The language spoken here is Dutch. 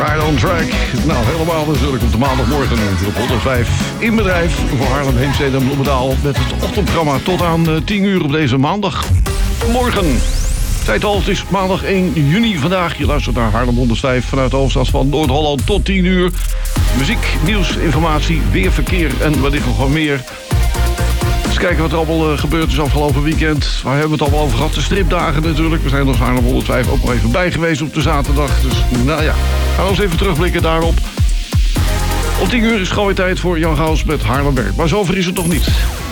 Right on track. Nou, helemaal natuurlijk op de maandagmorgen op 105 in bedrijf voor Haarlem, Heemstede en Bloemendaal met het ochtendprogramma tot aan 10 uur op deze maandag. Morgen. Tijd al, het is maandag 1 juni vandaag. Je luistert naar Haarlem 105 vanuit de hoofdstad van Noord-Holland tot 10 uur. Muziek, nieuws, informatie, weer, verkeer en wellicht nog wat meer. Eens kijken wat er allemaal gebeurd is afgelopen weekend. Waar hebben we het allemaal over gehad? De stripdagen natuurlijk. We zijn als Haarlem 105 ook nog even bij geweest op de zaterdag. Dus nou ja, gaan we eens even terugblikken daarop. Om 10 uur is gewoon weer tijd voor Jan Gaus met Haarlemberg. Maar zover is het nog niet.